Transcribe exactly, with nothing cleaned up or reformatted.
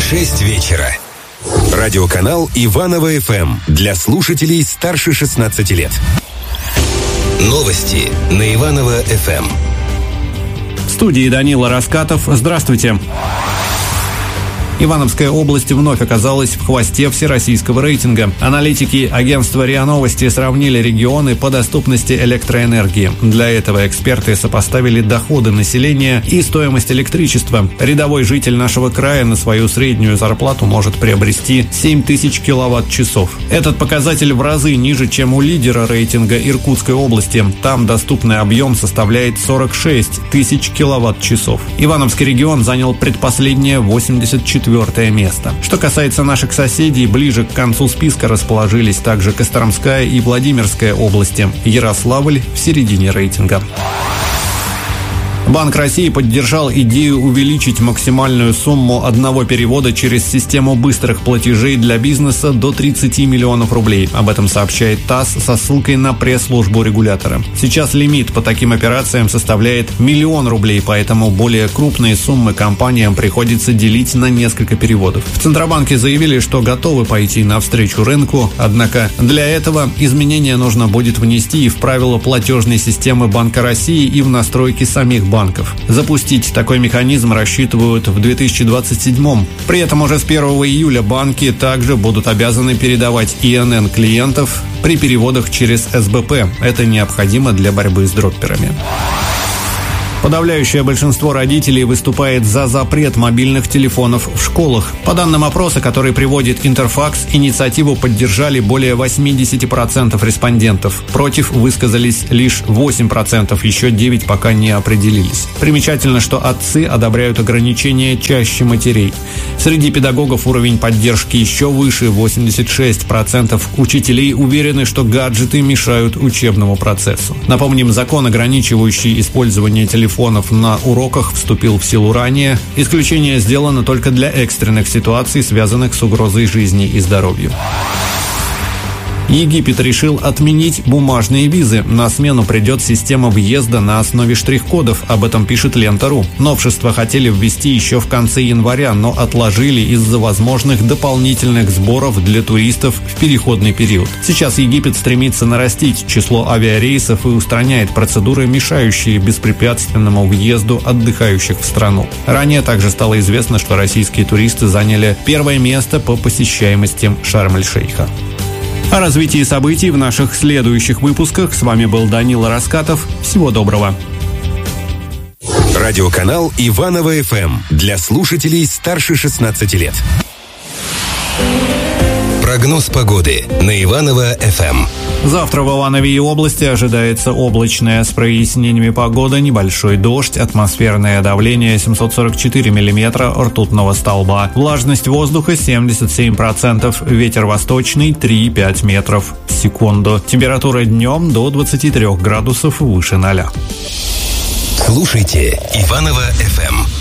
шесть вечера. Радиоканал Иваново эф эм для слушателей старше шестнадцати лет. Новости на Иваново эф эм. В студии Данила Раскатов. Здравствуйте. Ивановская область вновь оказалась в хвосте всероссийского рейтинга. Аналитики агентства РИА Новости сравнили регионы по доступности электроэнергии. Для этого эксперты сопоставили доходы населения и стоимость электричества. Рядовой житель нашего края на свою среднюю зарплату может приобрести семь тысяч киловатт-часов. Этот показатель в разы ниже, чем у лидера рейтинга Иркутской области. Там доступный объем составляет сорок шесть тысяч киловатт-часов. Ивановский регион занял предпоследнее восемьдесят четвёртое место. Что касается наших соседей, ближе к концу списка расположились также Костромская и Владимирская области. Ярославль в середине рейтинга. Банк России поддержал идею увеличить максимальную сумму одного перевода через систему быстрых платежей для бизнеса до тридцати миллионов рублей. Об этом сообщает ТАСС со ссылкой на пресс-службу регулятора. Сейчас лимит по таким операциям составляет миллион рублей, поэтому более крупные суммы компаниям приходится делить на несколько переводов. В Центробанке заявили, что готовы пойти навстречу рынку, однако для этого изменения нужно будет внести и в правила платежной системы Банка России, и в настройки самих банков. банков. Запустить такой механизм рассчитывают в две тысячи двадцать седьмом. При этом уже с первого июля банки также будут обязаны передавать И Эн Эн клиентов при переводах через Эс Бэ Пэ. Это необходимо для борьбы с дропперами. Подавляющее большинство родителей выступает за запрет мобильных телефонов в школах. По данным опроса, который приводит Интерфакс, инициативу поддержали более восемьдесят процентов респондентов. Против высказались лишь восемь процентов, еще девять процентов пока не определились. Примечательно, что отцы одобряют ограничения чаще матерей. Среди педагогов уровень поддержки еще выше, восемьдесят шесть процентов учителей уверены, что гаджеты мешают учебному процессу. Напомним, закон, ограничивающий использование телефонов на уроках, вступил в силу ранее. Исключение сделано только для экстренных ситуаций, связанных с угрозой жизни и здоровью. Египет решил отменить бумажные визы. На смену придет система въезда на основе штрих-кодов. Об этом пишет Лента точка ру. Новшество хотели ввести еще в конце января, но отложили из-за возможных дополнительных сборов для туристов в переходный период. Сейчас Египет стремится нарастить число авиарейсов и устраняет процедуры, мешающие беспрепятственному въезду отдыхающих в страну. Ранее также стало известно, что российские туристы заняли первое место по посещаемости Шарм-эль-Шейха. О развитии событий в наших следующих выпусках. С вами был Данила Раскатов. Всего доброго. Радиоканал Иваново эф эм для слушателей старше шестнадцати лет. Прогноз погоды на Иваново эф эм. Завтра в Иванове и области ожидается облачная с прояснениями погода, небольшой дождь, атмосферное давление семьсот сорок четыре миллиметра ртутного столба, влажность воздуха семьдесят семь процентов, ветер восточный три и пять метров в секунду, температура днем до двадцати трёх градусов выше ноля. Слушайте Иваново эф эм.